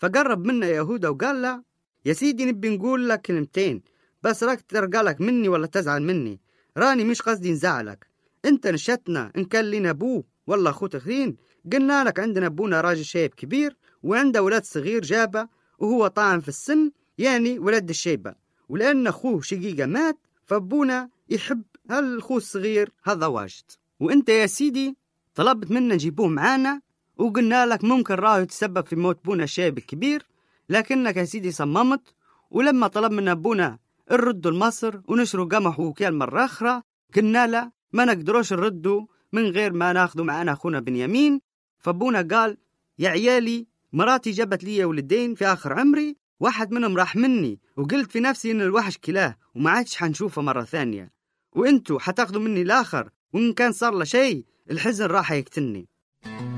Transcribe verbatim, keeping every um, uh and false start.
فقرب منا يهوذا وقال له: يا سيدي نبي نقول لك كلمتين، بس راك ترقالك مني ولا تزعل مني؟ راني مش قصدي نزعلك. انت نشتنا ان كان لنا ابوه والله اخو تخين، قلنا لك عندنا ابونا راجل شيب كبير وعنده ولد صغير جابه وهو طاعن في السن، يعني ولد الشيبة، ولأن أخوه شقيقة مات فابونا يحب هالأخوه الصغير هذا واجد. وانت يا سيدي طلبت منا نجيبوه معانا وقلنا لك ممكن راه يتسبب في موت بونا الشيب الكبير، لكنك يا سيدي صممت، ولما طلب منا ابونا نردوا لمصر ونشروا قمح وكيال مرة أخرى قلنا له ما نقدروش نردوا من غير ما ناخذوا معنا أخونا بنيامين. فابونا قال: يا عيالي مراتي جابت لي ولدين في آخر عمري، واحد منهم راح مني وقلت في نفسي إن الوحش كلاه وما عادش حنشوفه مرة ثانية، وإنتوا حتاخذوا مني الآخر، وإن كان صار له شيء الحزن راح يقتلني.